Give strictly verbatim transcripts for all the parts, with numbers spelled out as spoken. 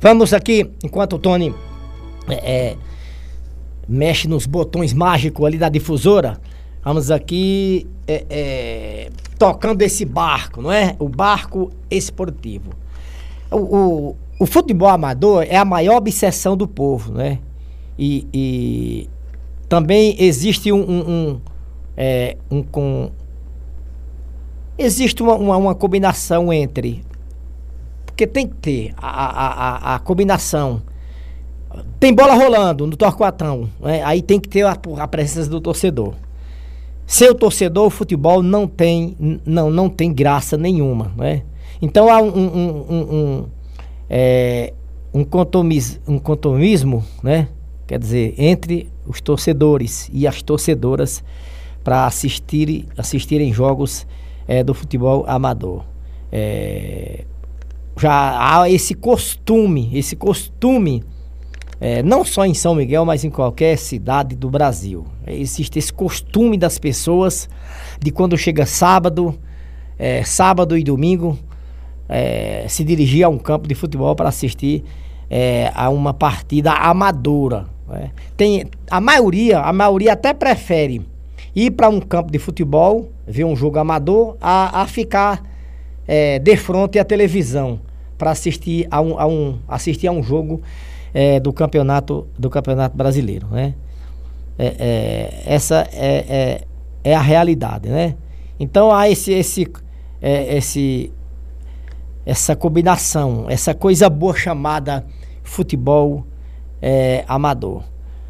Vamos aqui, enquanto o Tony é, é, mexe nos botões mágicos ali da difusora, vamos aqui é, é, tocando esse barco, não é? O barco esportivo. O, o, o futebol amador é a maior obsessão do povo, né? E, e também existe um, um, um, é, um, um existe uma, uma, uma combinação entre, porque tem que ter a, a, a, a combinação. Tem bola rolando no Torquatão, né? Aí tem que ter a, a presença do torcedor. Sem o torcedor, o futebol não tem, não, não tem graça nenhuma, né? Então há um, um, um, um, é, um, contomis, um contomismo, né? Quer dizer, entre os torcedores e as torcedoras para assistir, assistirem jogos é, do futebol amador. É, já há esse costume, esse costume, é, não só em São Miguel, mas em qualquer cidade do Brasil. Existe esse costume das pessoas de quando chega sábado, é, sábado e domingo, é, se dirigir a um campo de futebol para assistir é, a uma partida amadora. Né? Tem, a maioria, a maioria até prefere ir para um campo de futebol, ver um jogo amador, a, a ficar é, de frente à televisão para assistir a um, a um, assistir a um jogo é, do campeonato do campeonato brasileiro, né? É, é, essa é, é, é a realidade, né? Então há esse, esse, é, esse, essa combinação, essa coisa boa chamada futebol é, amador.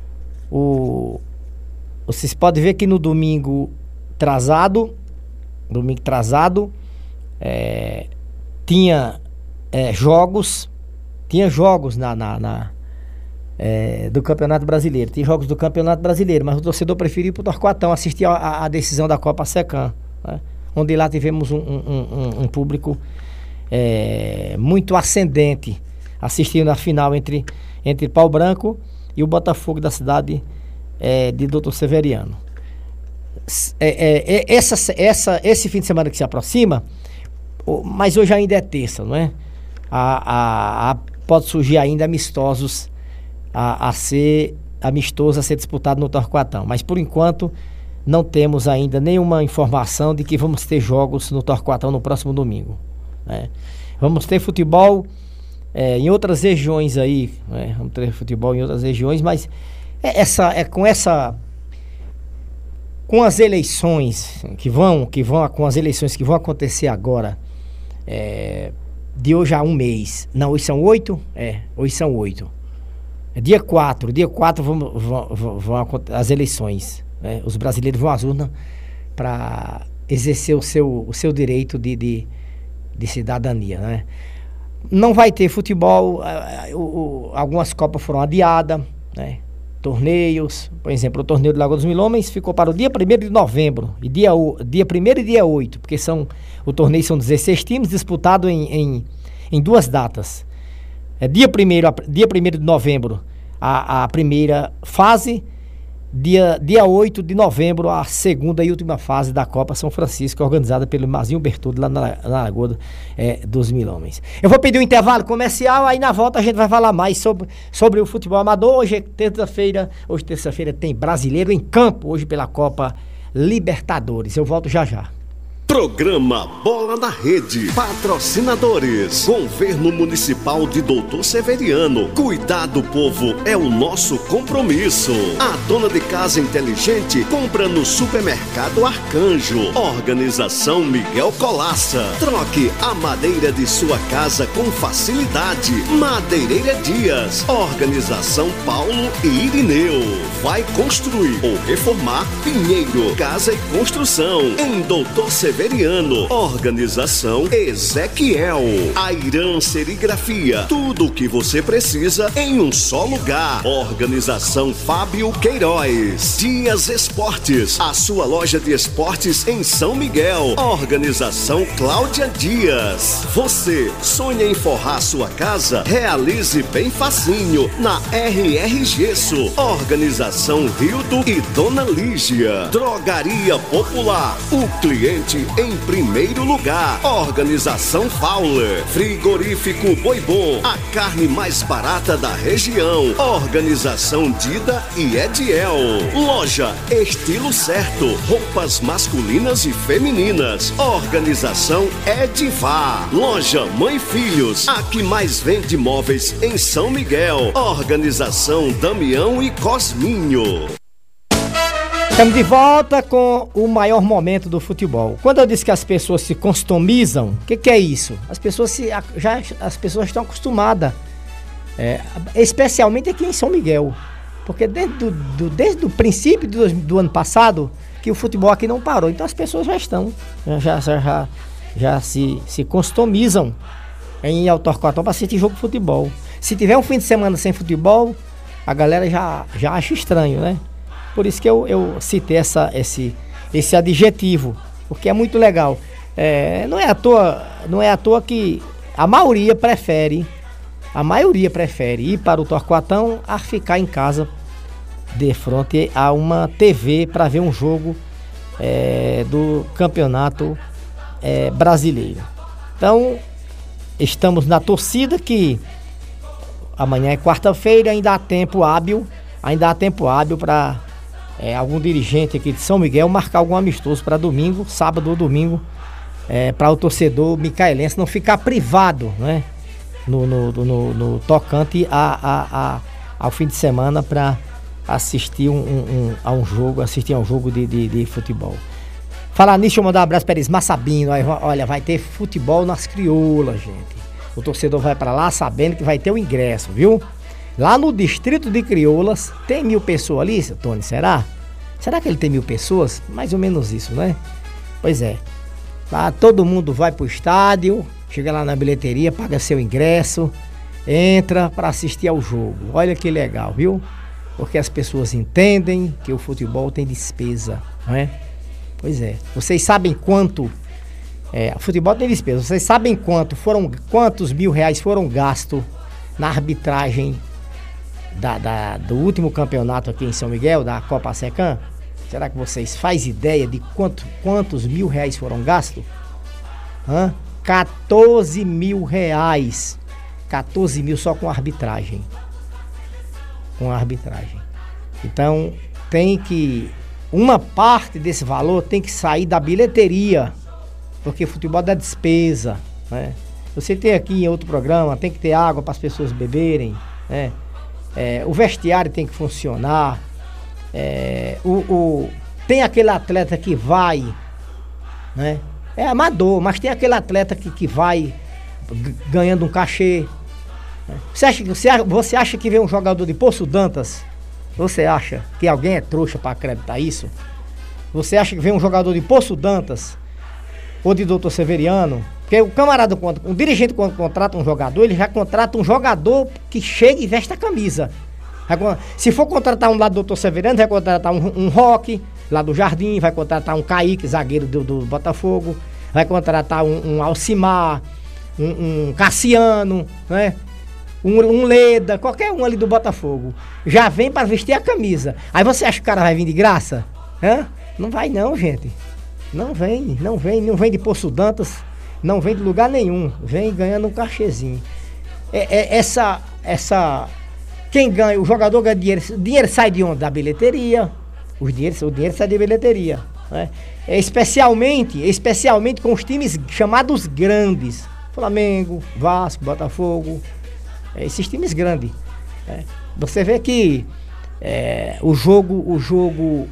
O, vocês podem ver que no domingo trazado, domingo trazado, é, tinha é, jogos, tinha jogos na, na, na É, do Campeonato Brasileiro. Tem jogos do Campeonato Brasileiro, mas o torcedor preferiu ir para o Torquatão assistir a, a decisão da Copa Secam, né? Onde lá tivemos um, um, um, um público é, muito ascendente assistindo a final entre, entre Pau Branco e o Botafogo da cidade é, de Doutor Severiano. É, é, é, essa, essa, esse fim de semana que se aproxima, mas hoje ainda é terça, não é? A, a, a, pode surgir ainda amistosos A, a ser amistoso, a ser disputado no Torquatão. Mas por enquanto não temos ainda nenhuma informação de que vamos ter jogos no Torquatão no próximo domingo, né? Vamos ter futebol é, em outras regiões aí, né? Vamos ter futebol em outras regiões, mas é, essa, é com essa com as eleições que vão, que vão com as eleições que vão acontecer agora, é, de hoje a um mês. Não, hoje são oito? É, hoje são oito. Dia quatro, dia quatro vão, vão, vão, vão as eleições, né? Os brasileiros vão às urnas para exercer o seu, o seu direito de, de, de cidadania, né? Não vai ter futebol, uh, uh, uh, algumas copas foram adiadas, né? Torneios, por exemplo, o torneio do Lagoa dos Mil Homens ficou para o dia primeiro de novembro, e dia, dia primeiro e dia oito, porque são, o torneio são dezesseis times disputados em, em, em duas datas. É dia primeiro, dia primeiro de novembro, a, a primeira fase, dia, dia oito de novembro, a segunda e última fase da Copa São Francisco, organizada pelo Mazinho Bertoldo, lá na, na Lagoa é, dos Mil Homens. Eu vou pedir um intervalo comercial, aí na volta a gente vai falar mais sobre, sobre o futebol amador. Hoje é terça-feira, hoje terça-feira tem brasileiro em campo, hoje pela Copa Libertadores. Eu volto já já. Programa Bola na Rede. Patrocinadores: Governo Municipal de Doutor Severiano. Cuidar do povo é o nosso compromisso. A dona de casa inteligente compra no Supermercado Arcanjo. Organização Miguel Colaça. Troque a madeira de sua casa com facilidade. Madeireira Dias. Organização Paulo e Irineu. Vai construir ou reformar? Pinheiro Casa e Construção. Em Doutor Severiano. Organização Ezequiel. Airan Serigrafia. Tudo o que você precisa em um só lugar. Organização Fábio Queiroz. Dias Esportes. A sua loja de esportes em São Miguel. Organização Cláudia Dias. Você sonha em forrar sua casa? Realize bem facinho na R R Gesso. Organização Rildo e Dona Lígia. Drogaria Popular. O cliente em primeiro lugar. Organização Fowler. Frigorífico Boi Bom, a carne mais barata da região. Organização Dida e Ediel. Loja Estilo Certo, roupas masculinas e femininas. Organização Edivar. Loja Mãe Filhos, a que mais vende móveis em São Miguel. Organização Damião e Cosminho. Estamos de volta com o maior momento do futebol. Quando eu disse que as pessoas se customizam, o que, que é isso? As pessoas se, já as pessoas estão acostumadas, é, especialmente aqui em São Miguel, porque desde, do, do, desde o princípio do, do ano passado que o futebol aqui não parou. Então as pessoas já estão, já, já, já, já se, se customizam em ir ao Torquatão para assistir jogo de futebol. Se tiver um fim de semana sem futebol, a galera já, já acha estranho, né? Por isso que eu, eu citei essa, esse, esse adjetivo, porque é muito legal. É, não é à toa, não é à toa que a maioria prefere, a maioria prefere ir para o Torquatão a ficar em casa de frente a uma T V para ver um jogo é, do campeonato é, brasileiro. Então, estamos na torcida que amanhã é quarta-feira, ainda há tempo hábil, ainda há tempo hábil para É, algum dirigente aqui de São Miguel marcar algum amistoso para domingo, sábado ou domingo, é, para o torcedor micaelense não ficar privado, né, no, no, no, no tocante a, a, a, ao fim de semana para assistir um, um, um, a um jogo, assistir a um jogo de, de, de futebol. Falar nisso, deixa eu mandar um abraço para Elismar Sabino. Olha, vai ter futebol nas Crioulas, gente. O torcedor vai para lá sabendo que vai ter o ingresso, viu? Lá no distrito de Crioulas, tem mil pessoas ali, Tony, será? Será que ele tem mil pessoas? Mais ou menos isso, né? Pois é. Lá todo mundo vai pro estádio, chega lá na bilheteria, paga seu ingresso, entra para assistir ao jogo. Olha que legal, viu? Porque as pessoas entendem que o futebol tem despesa, não é? Pois é. Vocês sabem quanto... É, o futebol tem despesa. Vocês sabem quanto foram, quantos mil reais foram gastos na arbitragem Da, da, do último campeonato aqui em São Miguel, da Copa Secam? Será que vocês fazem ideia de quanto, quantos mil reais foram gastos? Hã? quatorze mil reais. quatorze mil só com arbitragem. Com arbitragem. Então, tem que... Uma parte desse valor tem que sair da bilheteria, porque futebol dá despesa, né? Você tem aqui em outro programa, tem que ter água para as pessoas beberem, né? É, o vestiário tem que funcionar, é, o, o, tem aquele atleta que vai, né? É amador, mas tem aquele atleta que, que vai g- ganhando um cachê, né? Você acha, você, você acha que vem um jogador de Poço Dantas? Você acha que alguém é trouxa para acreditar isso? Você acha que vem um jogador de Poço Dantas ou de doutor Severiano? Porque o camarada, quando, um dirigente quando contrata um jogador, ele já contrata um jogador que chega e veste a camisa. Se for contratar um lá do doutor Severiano, vai contratar um, um Roque, lá do Jardim, vai contratar um Kaique, zagueiro do, do Botafogo, vai contratar um, um Alcimar, um, um Cassiano, né? Um, um Leda, qualquer um ali do Botafogo. Já vem para vestir a camisa. Aí você acha que o cara vai vir de graça? Hã? Não vai não, gente. Não vem, não vem, não vem de Poço Dantas. Não vem de lugar nenhum, vem ganhando um cachezinho. É, é, essa, essa, quem ganha, o jogador ganha dinheiro, o dinheiro sai de onde? Da bilheteria, os dinheiros, o dinheiro sai da bilheteria, né? É especialmente, especialmente com os times chamados grandes, Flamengo, Vasco, Botafogo, é, esses times grandes, né? Você vê que é, o jogo, o jogo,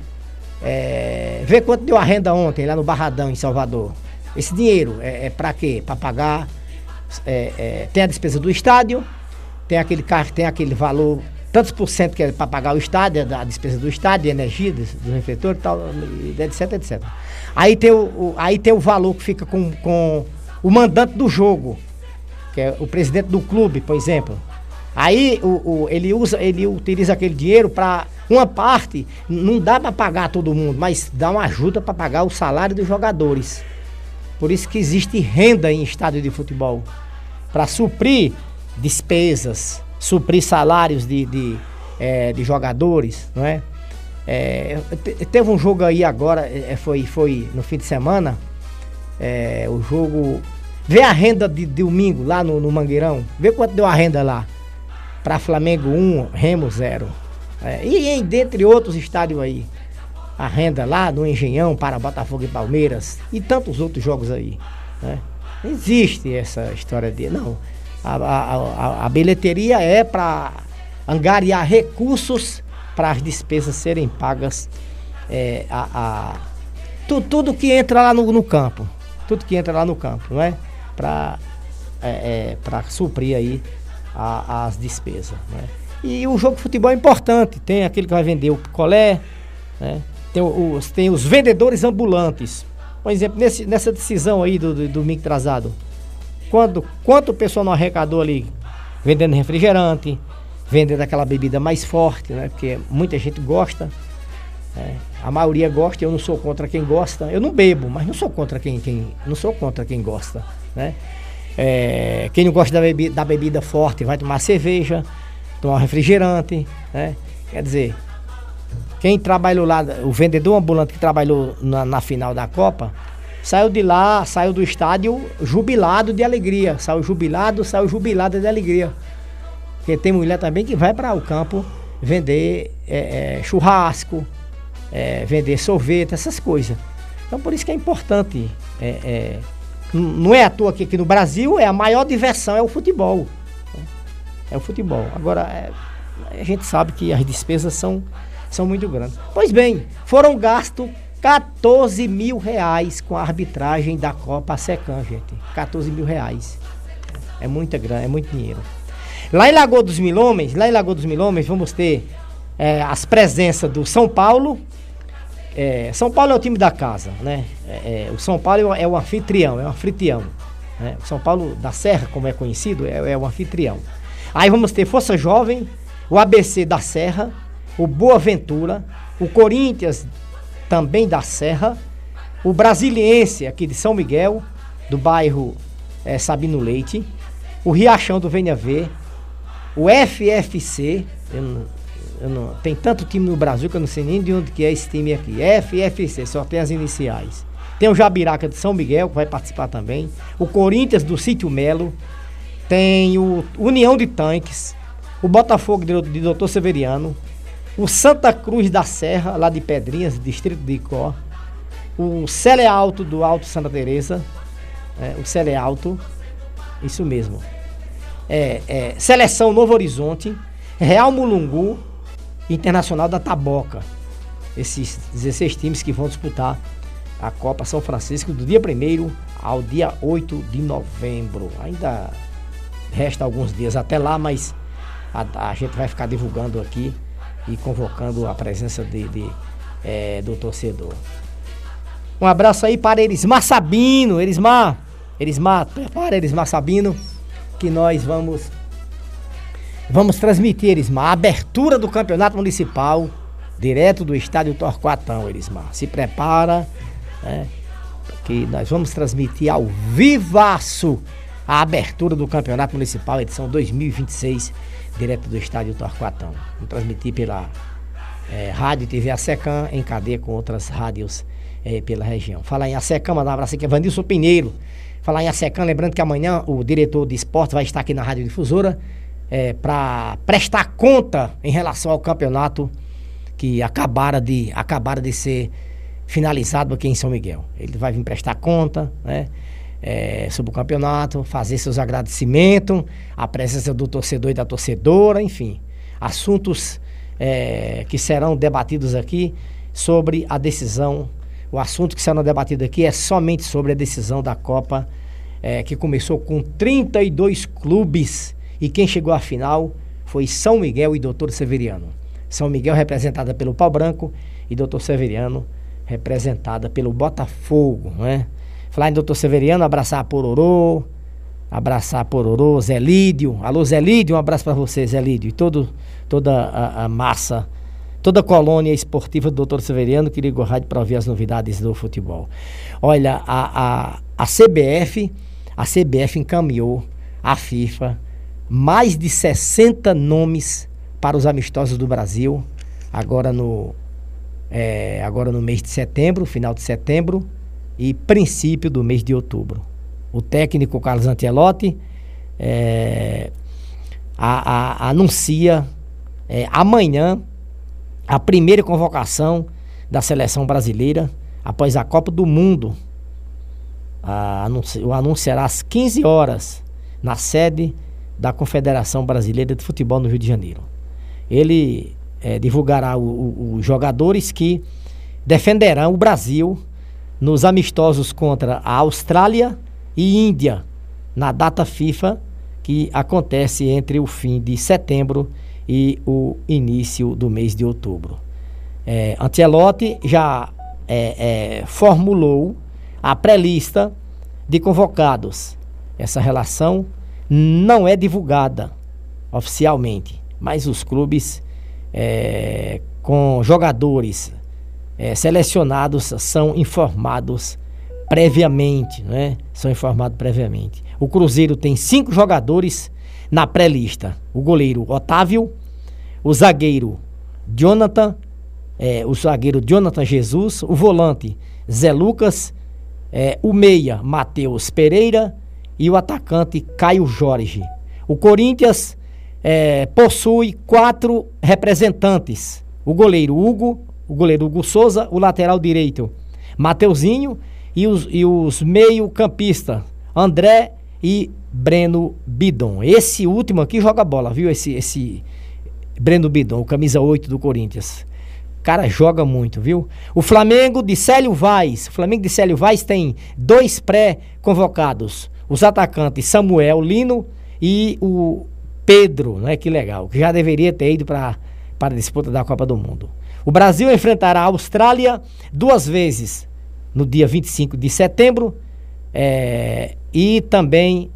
é, vê quanto deu a renda ontem lá no Barradão, em Salvador. Esse dinheiro é, é para quê? Para pagar, é, é, tem a despesa do estádio, tem aquele, tem aquele valor, tantos por cento que é para pagar o estádio, a despesa do estádio, de energia, dos, dos refletores e tal, etc, etcétera. Aí tem o, o, aí tem o valor que fica com, com o mandante do jogo, que é o presidente do clube, por exemplo. Aí o, o, ele, usa, ele utiliza aquele dinheiro para... Uma parte, não dá para pagar todo mundo, mas dá uma ajuda para pagar o salário dos jogadores. Por isso que existe renda em estádio de futebol, para suprir despesas, suprir salários de, de, é, de jogadores, não é? É, te, teve um jogo aí agora, é, foi, foi no fim de semana, é, o jogo... Vê a renda de, de domingo lá no, no Mangueirão. Vê quanto deu a renda lá. Para Flamengo um, Remo zero. É, e em, dentre outros estádios aí. A renda lá no Engenhão para Botafogo e Palmeiras. E tantos outros jogos aí. Né? Não existe essa história de... Não. A, a, a, a bilheteria é para angariar recursos para as despesas serem pagas. É, a, a, tu, tudo que entra lá no, no campo. Tudo que entra lá no campo, não é? Para é, é, para suprir aí a, as despesas, né? E o jogo de futebol é importante. Tem aquele que vai vender o picolé, né? Tem os, tem os vendedores ambulantes. Por exemplo, nesse, nessa decisão aí do, do, do domingo atrasado, quando, quanto o pessoal não arrecadou ali vendendo refrigerante, vendendo aquela bebida mais forte, né? Porque muita gente gosta, né? A maioria gosta. Eu não sou contra quem gosta. Eu não bebo, mas não sou contra quem, quem, não sou contra quem gosta, né? É, quem não gosta da bebida, da bebida forte vai tomar cerveja, tomar refrigerante, né? Quer dizer, quem trabalhou lá, o vendedor ambulante que trabalhou na, na final da Copa, saiu de lá, saiu do estádio jubilado de alegria. Saiu jubilado, saiu jubilado de alegria. Porque tem mulher também que vai para o campo vender é, é, churrasco, é, vender sorvete, essas coisas. Então por isso que é importante. É, é, não é à toa que aqui no Brasil é a maior diversão, é o futebol. É o futebol. Agora, é, a gente sabe que as despesas são, são muito grandes. Pois bem, foram gastos quatorze mil reais com a arbitragem da Copa Secam, gente. quatorze mil reais. É muita grana, é muito dinheiro. Lá em Lagoa dos Milhomens, lá em Lagoa dos Milhomens, vamos ter é, as presenças do São Paulo. É, São Paulo é o time da casa, né? É, é, o São Paulo é o anfitrião, é o anfitrião. Né? O São Paulo da Serra, como é conhecido, é, é o anfitrião. Aí vamos ter Força Jovem, o A B C da Serra, o Boa Ventura, o Corinthians também da Serra, o Brasiliense aqui de São Miguel, do bairro é, Sabino Leite, o Riachão do Venha Ver, o F F C, eu não, eu não, tem tanto time no Brasil que eu não sei nem de onde que é esse time aqui, F F C, só tem as iniciais. Tem o Jabiraca de São Miguel, que vai participar também, o Corinthians do Sítio Melo, tem o União de Tanques, o Botafogo de, de doutor Severiano, o Santa Cruz da Serra, lá de Pedrinhas, distrito de Icó, o Cele Alto do Alto Santa Teresa, é, o Cele Alto, isso mesmo, é, é, Seleção Novo Horizonte, Real Mulungu, Internacional da Taboca, esses dezesseis times que vão disputar a Copa São Francisco do dia primeiro ao dia oito de novembro. Ainda resta alguns dias até lá, mas a, a gente vai ficar divulgando aqui e convocando a presença de, de, é, do torcedor. Um abraço aí para Erismar Sabino. Erismar, Erismar, prepara Erismar Sabino, que nós vamos vamos transmitir, Erismar, a abertura do campeonato municipal direto do estádio Torquatão. Erismar, se prepara, né, que nós vamos transmitir ao vivaço a abertura do campeonato municipal edição dois mil e vinte e seis direto do estádio Torquatão. Vamos transmitir pela é, rádio e T V A Secam em cadeia com outras rádios é, pela região. Falar em A Secam, mandar um abraço aqui, Vandilson Pinheiro. Falar em A Secam, lembrando que amanhã o diretor de esporte vai estar aqui na Rádio Difusora é, para prestar conta em relação ao campeonato que acabara de, acabara de ser finalizado aqui em São Miguel. Ele vai vir prestar conta, né, é, sobre o campeonato, fazer seus agradecimentos, a presença do torcedor e da torcedora, enfim, assuntos é, que serão debatidos aqui sobre a decisão. O assunto que será debatido aqui é somente sobre a decisão da Copa, é, que começou com trinta e dois clubes e quem chegou à final foi São Miguel e doutor Severiano. São Miguel representada pelo Pau Branco e doutor Severiano representada pelo Botafogo, né? Falar em doutor Severiano, abraçar a Pororô, abraçar a Pororô, Zé Lídio. Alô, Zé Lídio, um abraço para você, Zé Lídio, e todo, toda a, a massa, toda a colônia esportiva do doutor Severiano, que liga o rádio para ouvir as novidades do futebol. Olha, a, a, a C B F, a C B F encaminhou à FIFA mais de sessenta nomes para os amistosos do Brasil, agora no, é, agora no mês de setembro, final de setembro, e princípio do mês de outubro. O técnico Carlos Ancelotti é, a, a, anuncia é, amanhã a primeira convocação da seleção brasileira após a Copa do Mundo. A, anunci, o anúncio será às quinze horas na sede da Confederação Brasileira de Futebol no Rio de Janeiro. Ele é, divulgará os jogadores que defenderão o Brasil nos amistosos contra a Austrália e Índia, na data FIFA que acontece entre o fim de setembro e o início do mês de outubro. É, Ancelotti já é, é, formulou a pré-lista de convocados. Essa relação não é divulgada oficialmente, mas os clubes é, com jogadores é, selecionados são informados previamente, né? São informados previamente. O Cruzeiro tem cinco jogadores na pré-lista: o goleiro Otávio, o zagueiro Jonathan, é, o zagueiro Jonathan Jesus, o volante Zé Lucas, é, o meia Matheus Pereira e o atacante Caio Jorge. O Corinthians é, possui quatro representantes: o goleiro Hugo, o goleiro Hugo Souza, o lateral direito Mateuzinho e os, e os meio-campistas André e Breno Bidon. Esse último aqui joga bola, viu? Esse, esse Breno Bidon, camisa oito do Corinthians. O cara joga muito, viu? O Flamengo de Célio Vaz. O Flamengo de Célio Vaz tem dois pré-convocados: os atacantes Samuel Lino e o Pedro, né? Que legal, que já deveria ter ido para para a disputa da Copa do Mundo. O Brasil enfrentará a Austrália duas vezes, no dia vinte e cinco de setembro é, e também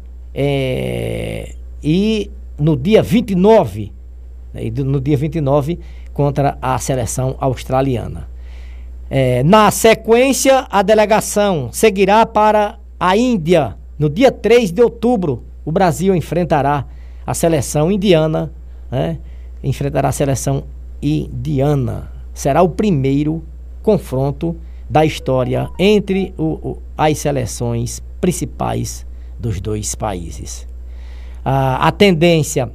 é, e no dia vinte e nove, né, no dia vinte e nove contra a seleção australiana. É, na sequência, a delegação seguirá para a Índia. No dia três de outubro, o Brasil enfrentará a seleção indiana, né? Enfrentará a seleção indiana. Será o primeiro confronto da história entre o, o, as seleções principais dos dois países. A, a tendência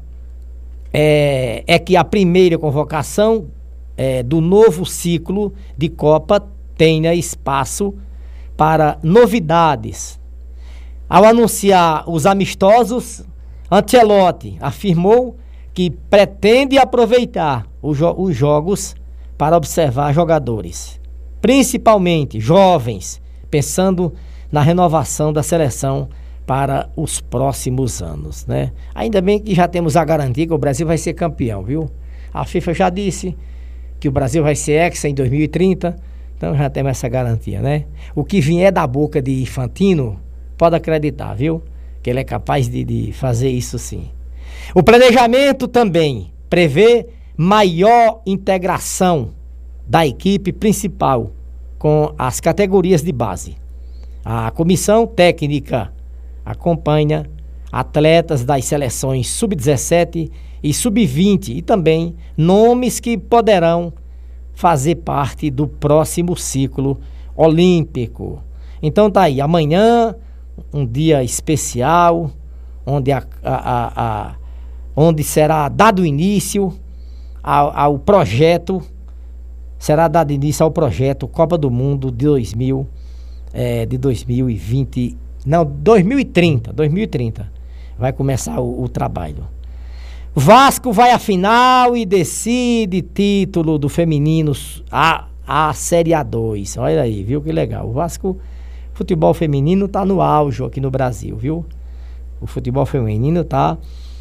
é, é que a primeira convocação é, do novo ciclo de Copa tenha espaço para novidades. Ao anunciar os amistosos, Ancelotti afirmou que pretende aproveitar os, jo- os jogos para observar jogadores, principalmente jovens, pensando na renovação da seleção para os próximos anos, né? Ainda bem que já temos a garantia que o Brasil vai ser campeão, viu? A FIFA já disse que o Brasil vai ser hexa em dois mil e trinta, então já temos essa garantia, né? O que vier da boca de Infantino, pode acreditar, viu? Que ele é capaz de, de fazer isso sim. O planejamento também prevê maior integração da equipe principal com as categorias de base. A comissão técnica acompanha atletas das seleções sub dezessete e sub vinte e também nomes que poderão fazer parte do próximo ciclo olímpico. Então tá aí, amanhã um dia especial, onde, a, a, a, a, onde será dado início ao, ao projeto, será dado início ao projeto Copa do Mundo de dois mil, é, de dois mil e vinte, não, dois mil e trinta, dois mil e trinta vai começar o, o trabalho. Vasco vai à final e decide título do feminino a, a Série A dois. Olha aí, viu que legal. O Vasco, futebol feminino tá no auge aqui no Brasil, viu? O futebol feminino tá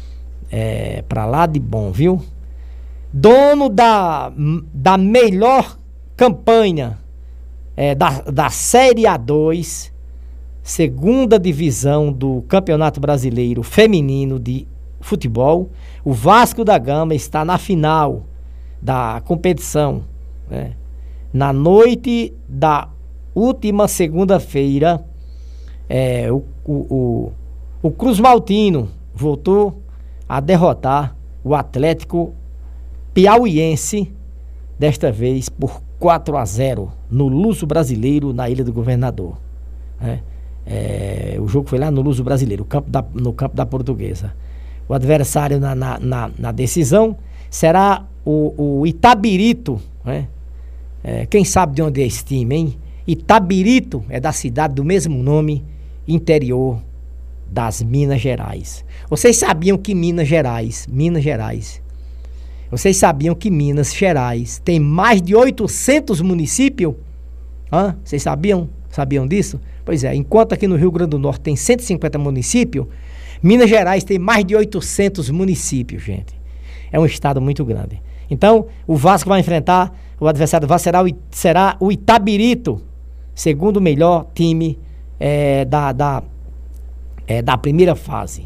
é, pra lá de bom, viu? Dono da, da melhor campanha é, da, da Série A dois, segunda divisão do Campeonato Brasileiro Feminino de Futebol, o Vasco da Gama está na final da competição, né? Na noite da última segunda-feira, é, o, o, o, o Cruz Maltino voltou a derrotar o Atlético Piauiense, desta vez por quatro a zero, no Luso Brasileiro, na Ilha do Governador. né? É, o jogo foi lá no Luso Brasileiro, campo da, no campo da Portuguesa. O adversário na, na, na, na decisão será o, o Itabirito, né? É, quem sabe de onde é esse time, hein? Itabirito é da cidade do mesmo nome, interior das Minas Gerais. Vocês sabiam que Minas Gerais, Minas Gerais, vocês sabiam que Minas Gerais tem mais de oitocentos municípios? Hã? Vocês sabiam? Sabiam disso? Pois é, enquanto aqui no Rio Grande do Norte tem cento e cinquenta municípios, Minas Gerais tem mais de oitocentos municípios, gente. É um estado muito grande. Então, o Vasco vai enfrentar, o adversário do Vasco será o, será o Itabirito, segundo melhor time é, da, da, é, da primeira fase.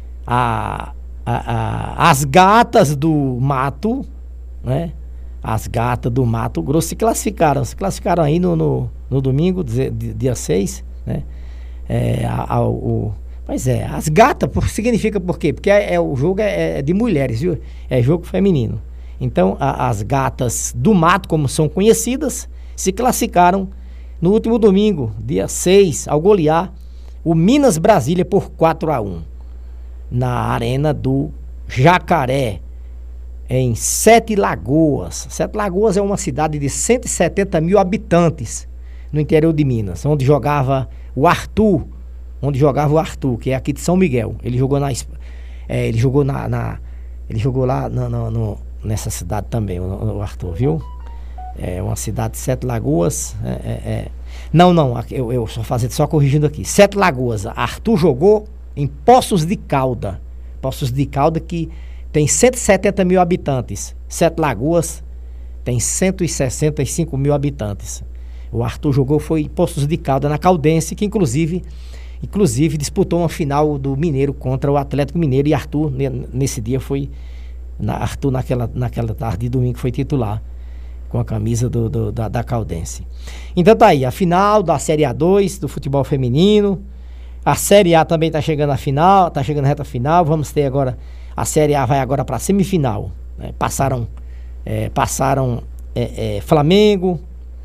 A, a, a, as gatas do Mato, né? As gatas do Mato Grosso se classificaram. Se classificaram aí no, no, no domingo, dia seis, né? É, a, a, o, Pois é, as gatas por, significa por quê? Porque é, é, o jogo é, é de mulheres, viu? É jogo feminino. Então, a, as gatas do mato, como são conhecidas, se classificaram no último domingo, dia seis, ao golear o Minas Brasília por quatro a um. Na arena do Jacaré, em Sete Lagoas. Sete Lagoas é uma cidade de cento e setenta mil habitantes no interior de Minas, onde jogava o Arthur, onde jogava o Arthur, que é aqui de São Miguel. Ele jogou na, é, ele jogou na, na ele jogou lá no, no, no, nessa cidade também, o, o Arthur, viu? É uma cidade de Sete Lagoas. É, é, é. Não, não, eu, eu só fazendo, só corrigindo aqui. Sete Lagoas. Arthur jogou em Poços de Calda. Poços de Calda que tem cento e setenta mil habitantes. Sete Lagoas tem cento e sessenta e cinco mil habitantes. O Arthur jogou foi em Poços de Calda, na Caldense, que inclusive Inclusive disputou uma final do Mineiro contra o Atlético Mineiro. E Arthur, nesse dia, foi na, Arthur naquela, naquela tarde de domingo foi titular com a camisa do, do, da, da Caldense. Então tá aí, a final da Série A dois do futebol feminino. A Série A também tá chegando à final, tá chegando à reta final. Vamos ter agora, a Série A vai agora para a semifinal, né? Passaram é, passaram é, é, Flamengo,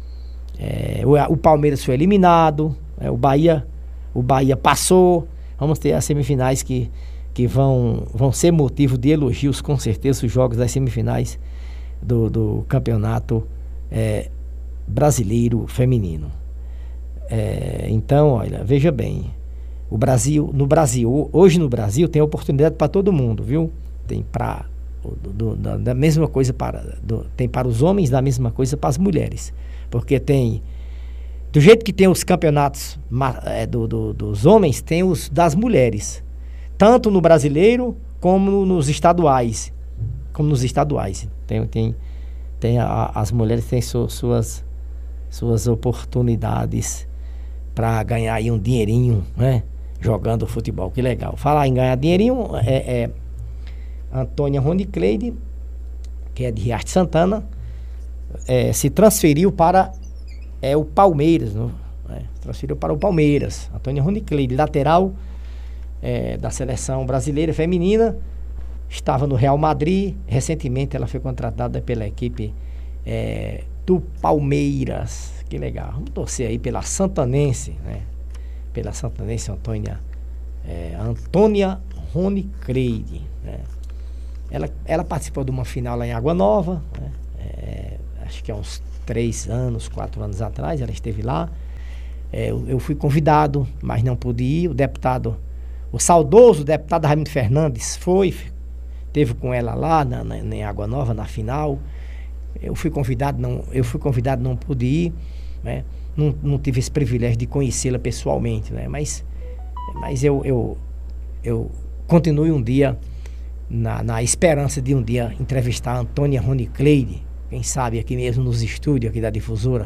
é, o, o Palmeiras foi eliminado, é, o Bahia O Bahia passou. Vamos ter as semifinais que, que vão, vão ser motivo de elogios, com certeza, os jogos das semifinais do, do campeonato é, brasileiro feminino. É, então, olha, veja bem, o Brasil, no Brasil, hoje no Brasil tem oportunidade para todo mundo, viu? Tem para da, da mesma coisa para do, tem para os homens, da mesma coisa para as mulheres, porque tem do jeito que tem os campeonatos é, do, do, dos homens, tem os das mulheres. Tanto no brasileiro como no, nos estaduais. Como nos estaduais. Tem, tem, tem a, as mulheres têm su, suas, suas oportunidades para ganhar aí um dinheirinho, né? Jogando futebol. Que legal. Falar em ganhar dinheirinho, é, é Antônia Ronicleide, que é de Riacho de Santana, é, se transferiu para É o Palmeiras, não? É, transferiu para o Palmeiras. Antônia Ronicleide, lateral é, da seleção brasileira feminina, estava no Real Madrid. Recentemente ela foi contratada pela equipe é, do Palmeiras. Que legal. Vamos torcer aí pela santanense, né? Pela santanense Antônia, é, Antônia Ronicleide, né? Ela, ela participou de uma final lá em Água Nova, né? É, acho que é uns três anos, quatro anos atrás, ela esteve lá. É, eu, eu fui convidado, mas não pude ir. O deputado, o saudoso deputado Raimundo Fernandes foi, teve com ela lá na, na, em Água Nova, na final. Eu fui convidado, não, eu fui convidado, não pude ir, né? Não, não tive esse privilégio de conhecê-la pessoalmente, né? Mas, mas eu, eu, eu continuo um dia na, na esperança de um dia entrevistar a Antônia Ronicleide. Quem sabe aqui mesmo nos estúdios aqui da Difusora,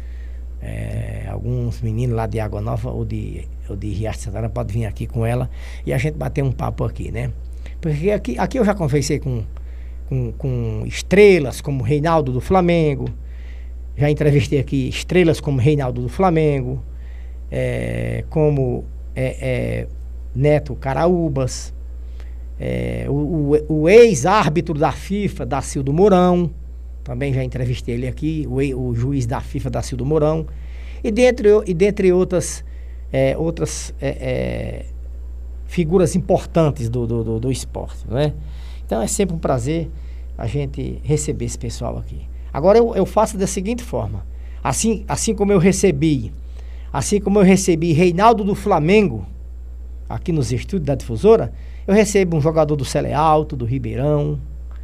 é, alguns meninos lá de Água Nova ou de, ou de Riacho de Santana podem vir aqui com ela e a gente bater um papo aqui, né? Porque aqui, aqui eu já conversei com, com, com estrelas como Reinaldo do Flamengo, já entrevistei aqui estrelas como Reinaldo do Flamengo, é, como é, é, Neto Caraúbas, é, o, o, o ex-árbitro da FIFA, Dacildo Mourão. Também já entrevistei ele aqui, o, o juiz da FIFA, Dacildo Mourão. E dentre, e dentre outras é, outras é, é, figuras importantes do, do, do, do esporte, não é? Então é sempre um prazer a gente receber esse pessoal aqui. Agora eu, eu faço da seguinte forma, assim, assim como eu recebi, assim como eu recebi Reinaldo do Flamengo, aqui nos estúdios da Difusora, eu recebo um jogador do Cele Alto, do Ribeirão,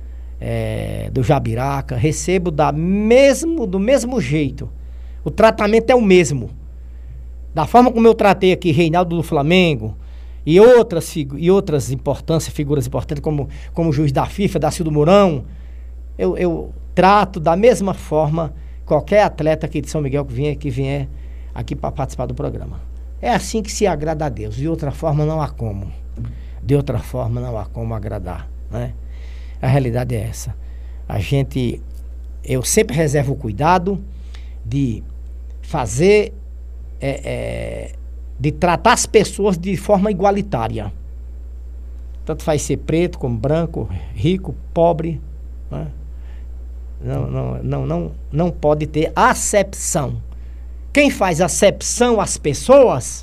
é, do Jabiraca, recebo da mesmo, do mesmo jeito. O tratamento é o mesmo. Da forma como eu tratei aqui Reinaldo do Flamengo e outras, e outras importâncias, figuras importantes, como, como o juiz da FIFA, Dacildo Mourão, eu, eu trato da mesma forma qualquer atleta aqui de São Miguel que vier, que vier aqui para participar do programa. É assim que se agrada a Deus. De outra forma não há como. De outra forma não há como agradar, né? A realidade é essa. A gente, eu sempre reservo o cuidado de fazer, é, é, de tratar as pessoas de forma igualitária. Tanto faz ser preto como branco, rico, pobre, né? Não, não, não, não, não pode ter acepção. Quem faz acepção às pessoas,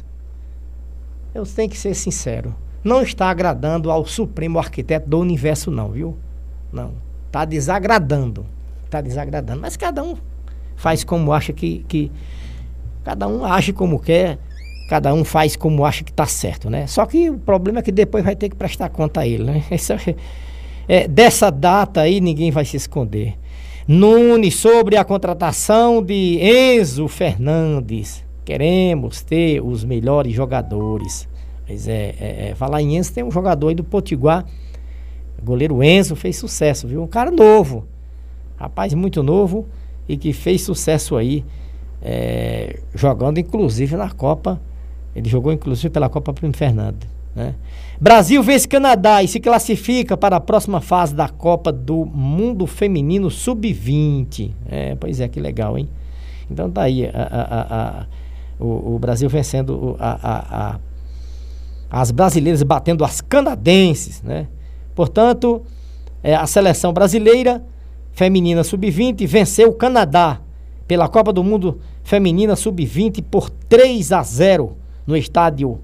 eu tenho que ser sincero, não está agradando ao supremo arquiteto do universo não, viu? Não, está desagradando, está desagradando, mas cada um faz como acha que, que... Cada um age como quer, cada um faz como acha que está certo, né? Só que o problema é que depois vai ter que prestar conta a ele, né? Isso é, é, dessa data aí ninguém vai se esconder. Nunes, sobre a contratação de Enzo Fernandes. Queremos ter os melhores jogadores. Mas é, é, é, falar em Enzo, tem um jogador aí do Potiguar, goleiro Enzo, fez sucesso, viu? Um cara novo, rapaz muito novo e que fez sucesso aí, é, jogando inclusive na Copa. Ele jogou inclusive pela Copa Primo Fernando, né? Brasil vence Canadá e se classifica para a próxima fase da Copa do Mundo Feminino sub vinte. É, pois é, que legal, hein? Então tá aí a, a, a, a, o, o Brasil vencendo a, a, a, as brasileiras, batendo as canadenses, né? Portanto, é, a seleção brasileira feminina sub vinte venceu o Canadá pela Copa do Mundo Feminina sub vinte por três a zero no estádio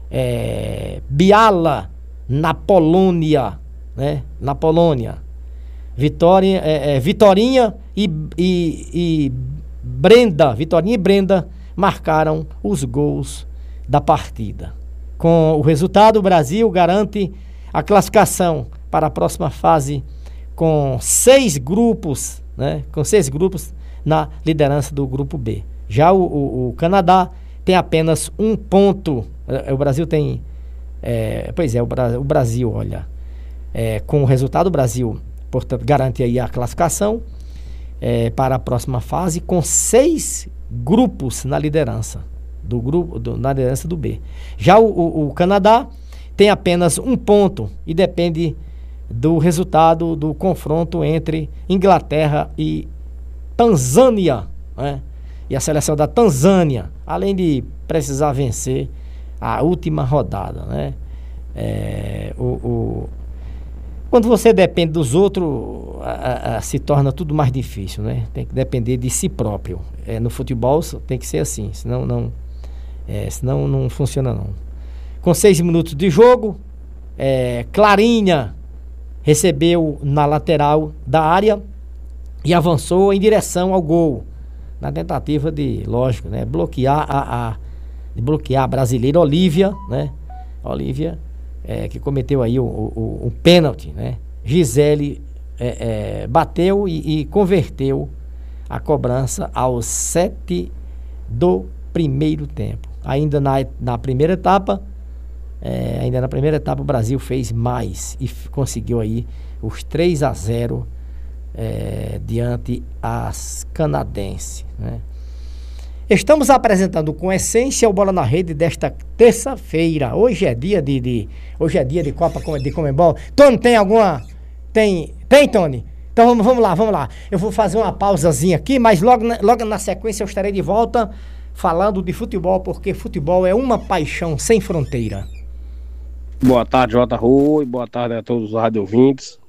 É, Biala, na Polônia, né? Na Polônia. Vitória, é, é, Vitorinha e, e, e Brenda, Vitorinha e Brenda marcaram os gols da partida. Com o resultado, o Brasil garante a classificação para a próxima fase com seis grupos, né? Com seis grupos na liderança do grupo B. Já o, o, o Canadá tem apenas um ponto. O Brasil tem... É, pois é, o, Bra, o Brasil, olha... É, com o resultado, o Brasil, portanto, garante aí a classificação é, para a próxima fase com seis grupos na liderança. Do grupo, do, na liderança do B. Já o, o, o Canadá tem apenas um ponto e depende do resultado do confronto entre Inglaterra e Tanzânia, né? E a seleção da Tanzânia, além de precisar vencer a última rodada, né? É, o, o, quando você depende dos outros, a, a, a, se torna tudo mais difícil, né? Tem que depender de si próprio. É, no futebol tem que ser assim, senão não, é, senão não funciona não. Com seis minutos de jogo, é, Clarinha recebeu na lateral da área e avançou em direção ao gol, na tentativa de, lógico, né, bloquear a, a de bloquear a brasileira Olívia, né? Olívia, é, que cometeu aí o, o, o pênalti, né? Gisele é, é, bateu e, e converteu a cobrança aos sete do primeiro tempo. Ainda na, na primeira etapa, é, ainda na primeira etapa o Brasil fez mais e f- conseguiu aí os três a zero é, diante as canadenses, né? Estamos apresentando com essência o Bola na Rede desta terça-feira. Hoje é dia de, de hoje é dia de Copa de Conmebol. Tony, tem alguma? Tem, tem, Tony? Então vamos, vamos lá, vamos lá. Eu vou fazer uma pausazinha aqui, mas logo na, logo na sequência eu estarei de volta falando de futebol, porque futebol é uma paixão sem fronteira. Boa tarde, Jota Rui. Boa tarde a todos os rádio ouvintes.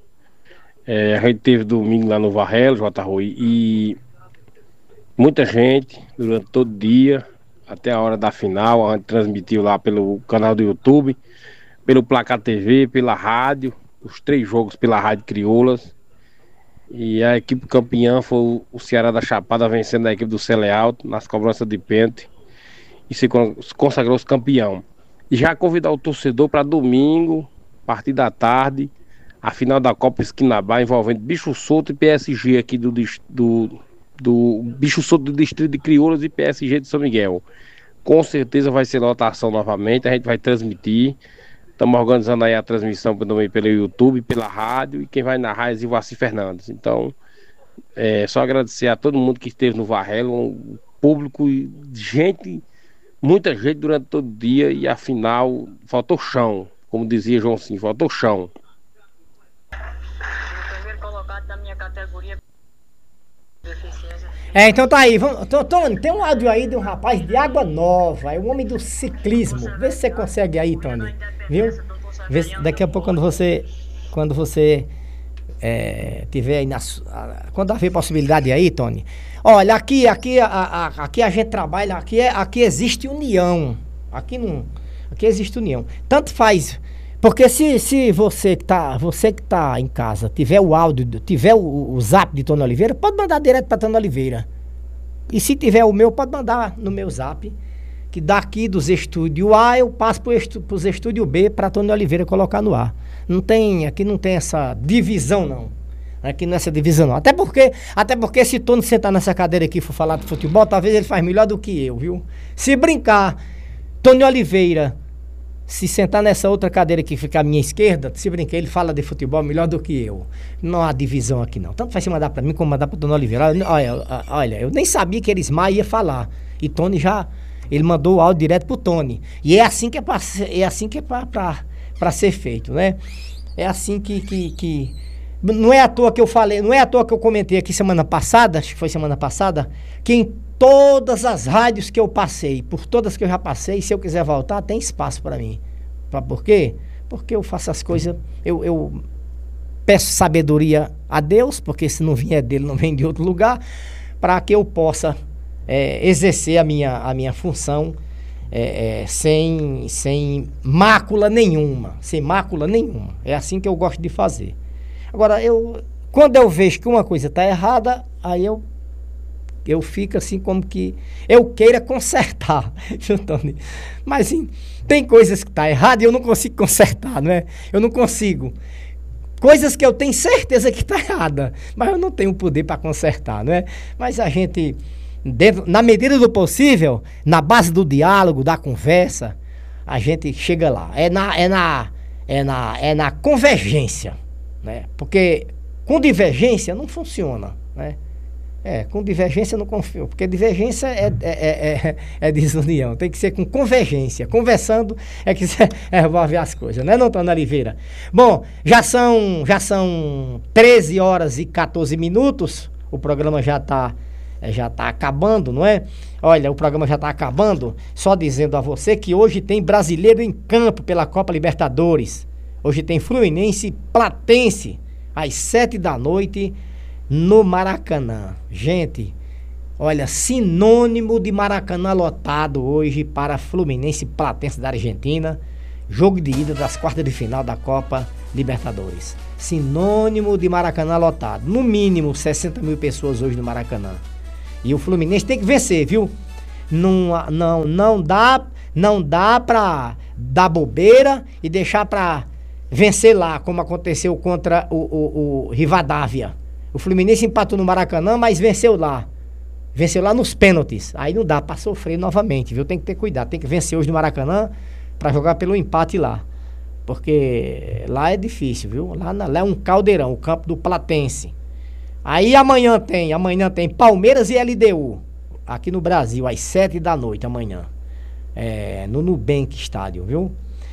É, a gente teve domingo lá no Varrelo, Jota Rui, e muita gente durante todo o dia, até a hora da final. A gente transmitiu lá pelo canal do YouTube, pelo Placar T V, pela rádio, os três jogos pela Rádio Crioulas. E a equipe campeã foi o Ceará da Chapada, vencendo a equipe do Celeal nas cobranças de pênalti e se consagrou-se campeão. E já convidar o torcedor para domingo, a partir da tarde, a final da Copa Esquinabá, envolvendo Bicho Solto e P S G aqui do, do, do Bicho Solto do Distrito de Crioulas e P S G de São Miguel. Com certeza vai ser lotação novamente, a gente vai transmitir. Estamos organizando aí a transmissão também pelo YouTube, pela rádio, e quem vai narrar é Zilvaci Fernandes. Então, é só agradecer a todo mundo que esteve no Varrelo, um público, gente, muita gente durante todo o dia, e afinal, faltou chão, como dizia João Sim, faltou chão. O primeiro colocado da minha categoria de deficiência. É, então tá aí, vamos, Tony, tem um áudio aí de um rapaz de Água Nova, é o homem do ciclismo. Vê se você consegue aí, Tony, viu? Vê se, daqui a pouco quando você, quando você é, tiver aí, na, quando haver possibilidade aí, Tony. Olha, aqui, aqui, a, a, aqui a gente trabalha, aqui, é, aqui existe união, aqui não, aqui existe união. Tanto faz, porque se, se você que tá, você que tá em casa, tiver o áudio, tiver o, o zap de Tony Oliveira, pode mandar direto para Tony Oliveira. E se tiver o meu, pode mandar no meu zap, que daqui dos estúdios A eu passo para os estúdios B para Tony Oliveira colocar no ar. Não tem, aqui não tem essa divisão não. Aqui não é essa divisão não. Até porque, até porque se Tony sentar nessa cadeira aqui e for falar de futebol, talvez ele faz melhor do que eu, viu? Se brincar, Tony Oliveira, se sentar nessa outra cadeira que fica à minha esquerda, se brincar, ele fala de futebol melhor do que eu. Não há divisão aqui não. Tanto faz se mandar para mim como mandar para Tony Oliveira. Olha, olha, eu nem sabia que Elismar ia falar. E Tony já, ele mandou o áudio direto pro Tony. E é assim que é para é assim que é para ser feito, né? É assim que, que, que... Não é à toa que eu falei, não é à toa que eu comentei aqui semana passada, acho que foi semana passada, que em todas as rádios que eu passei, por todas que eu já passei, se eu quiser voltar, tem espaço para mim. Pra, por quê? Porque eu faço as coisas, eu, eu peço sabedoria a Deus, porque se não vier dele, não vem de outro lugar, para que eu possa é, exercer a minha, a minha função é, é, sem, sem mácula nenhuma, sem mácula nenhuma. É assim que eu gosto de fazer. Agora, eu, quando eu vejo que uma coisa está errada, aí eu eu fico assim como que eu queira consertar, Tony. Mas sim, tem coisas que tá errado e eu não consigo consertar, não é? Eu não consigo. Coisas que eu tenho certeza que tá errada, mas eu não tenho poder para consertar, não é? Mas a gente, dentro, na medida do possível, na base do diálogo, da conversa, a gente chega lá. É na, é na, é na, é na convergência, né? Porque com divergência não funciona, né? É, com divergência eu não confio, porque divergência é, é, é, é, é desunião, tem que ser com convergência, conversando é que você resolve as coisas, né, não, Tony Oliveira? Bom, já são, já são treze horas e quatorze minutos, o programa já está já tá acabando, não é? Olha, o programa já está acabando, só dizendo a você que hoje tem brasileiro em campo pela Copa Libertadores, hoje tem Fluminense e Platense, às sete da noite, no Maracanã. Gente, olha, sinônimo de Maracanã lotado hoje para Fluminense e Platense da Argentina, jogo de ida das quartas de final da Copa Libertadores. Sinônimo de Maracanã lotado, no mínimo sessenta mil pessoas hoje no Maracanã. E o Fluminense tem que vencer, viu? Não, não, não dá, não dá pra dar bobeira e deixar pra vencer lá, como aconteceu contra o, o, o Rivadavia. O Fluminense empatou no Maracanã, mas venceu lá. Venceu lá nos pênaltis. Aí não dá pra sofrer novamente, viu? Tem que ter cuidado. Tem que vencer hoje no Maracanã pra jogar pelo empate lá. Porque lá é difícil, viu? Lá, lá é um caldeirão, o campo do Platense. Aí amanhã tem, amanhã tem Palmeiras e L D U. Aqui no Brasil, às sete da noite, amanhã. É, no Nubank Estádio, viu?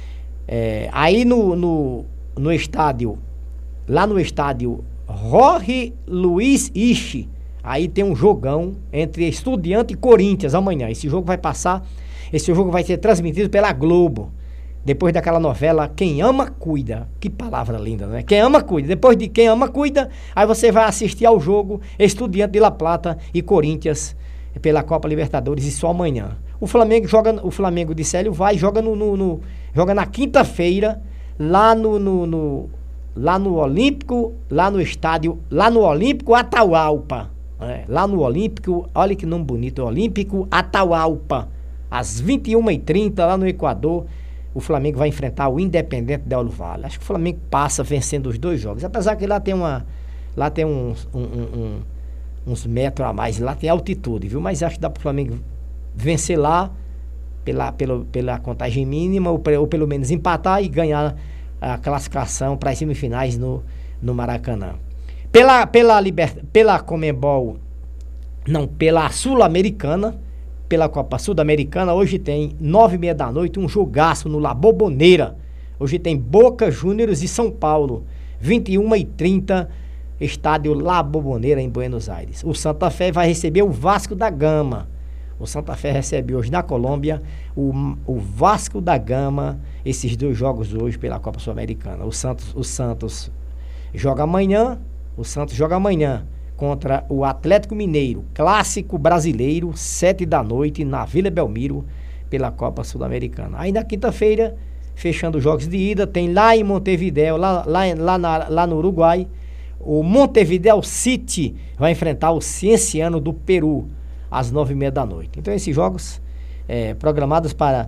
É, aí no, no, no estádio, lá no estádio Jorge Luiz Ishi, aí tem um jogão entre Estudiante e Corinthians amanhã. Esse jogo vai passar, esse jogo vai ser transmitido pela Globo, depois daquela novela Quem Ama Cuida. Que palavra linda, né? Quem Ama Cuida. Depois de Quem Ama Cuida, aí você vai assistir ao jogo Estudiante de La Plata e Corinthians, pela Copa Libertadores, isso amanhã. O Flamengo joga, o Flamengo de Célio vai, joga no, no, no joga na quinta-feira, lá no, no, no lá no Olímpico, lá no estádio, lá no Olímpico Atahualpa, é, lá no Olímpico, olha que nome bonito, Olímpico Atahualpa, às vinte e uma e trinta, lá no Equador, o Flamengo vai enfrentar o Independente Del Valle. Acho que o Flamengo passa vencendo os dois jogos, apesar que lá tem uma, lá tem uns, um, um, um, uns metros a mais, lá tem altitude, viu? Mas acho que dá para o Flamengo vencer lá pela, pela, pela contagem mínima, ou, ou pelo menos empatar e ganhar a classificação para as semifinais no, no Maracanã. Pela, pela, liber, pela Conmebol, não, pela Sul-Americana, pela Copa Sul-Americana, hoje tem nove e meia da noite, um jogaço no La Bombonera. Hoje tem Boca Juniors e São Paulo, vinte e uma e trinta, estádio La Bombonera em Buenos Aires. O Santa Fé vai receber o Vasco da Gama. O Santa Fé recebe hoje na Colômbia o, o Vasco da Gama, esses dois jogos hoje pela Copa Sul-Americana. O Santos, o Santos joga amanhã, o Santos joga amanhã contra o Atlético Mineiro, clássico brasileiro, sete da noite, na Vila Belmiro, pela Copa Sul-Americana. Aí na quinta-feira, fechando os jogos de ida, tem lá em Montevidéu, lá, lá, lá, na, lá no Uruguai, o Montevidéu City vai enfrentar o Cienciano do Peru, às nove e meia da noite. Então esses jogos é, programados para,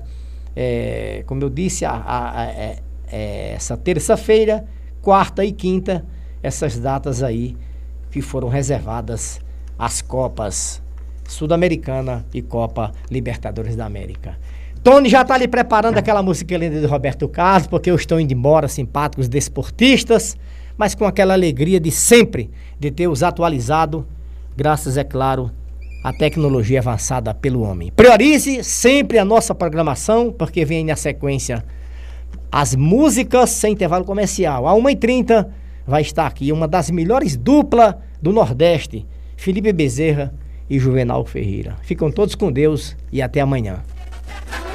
é, como eu disse, a, a, a, é, essa terça-feira, quarta e quinta, essas datas aí que foram reservadas às Copas Sul-Americana e Copa Libertadores da América. Tony já está ali preparando aquela música linda de Roberto Carlos, porque eu estou indo embora, simpáticos desportistas, mas com aquela alegria de sempre, de ter os atualizado, graças, é claro, à tecnologia avançada pelo homem. Priorize sempre a nossa programação, porque vem na sequência as músicas sem intervalo comercial. À uma e trinta vai estar aqui uma das melhores duplas do Nordeste, Felipe Bezerra e Juvenal Ferreira. Ficam todos com Deus e até amanhã.